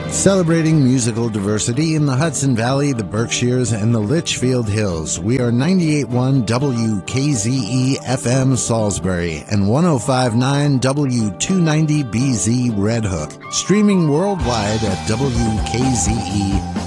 Celebrating musical diversity in the Hudson Valley, the Berkshires, and the Litchfield Hills. We are 98.1 WKZE FM Salisbury and 105.9 W290BZ Red Hook. Streaming worldwide at WKZE